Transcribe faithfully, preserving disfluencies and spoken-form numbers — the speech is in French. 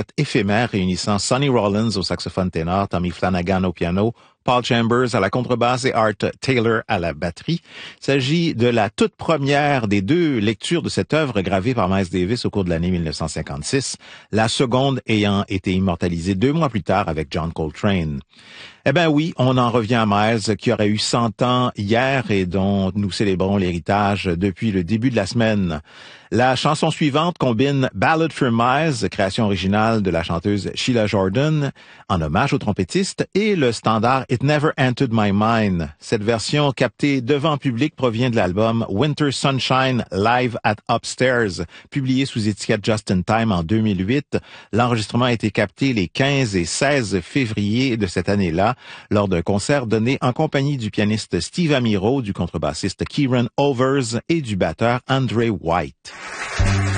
éphémère réunissant Sonny Rollins au saxophone ténor, Tommy Flanagan au piano, Paul Chambers à la contrebasse et Art Taylor à la batterie. Il s'agit de la toute première des deux lectures de cette œuvre gravée par Miles Davis au cours de l'année mille neuf cent cinquante-six, la seconde ayant été immortalisée deux mois plus tard avec John Coltrane. Eh ben oui, on en revient à Miles, qui aurait eu cent ans hier et dont nous célébrons l'héritage depuis le début de la semaine. La chanson suivante combine Ballad for Miles, création originale de la chanteuse Sheila Jordan, en hommage au trompettiste, et le standard It Never Entered My Mind. Cette version captée devant public provient de l'album Winter Sunshine Live at Upstairs, publié sous étiquette Just in Time en deux mille huit. L'enregistrement a été capté les quinze et seize février de cette année-là, lors d'un concert donné en compagnie du pianiste Steve Amiro, du contrebassiste Kieran Overs et du batteur Andre White.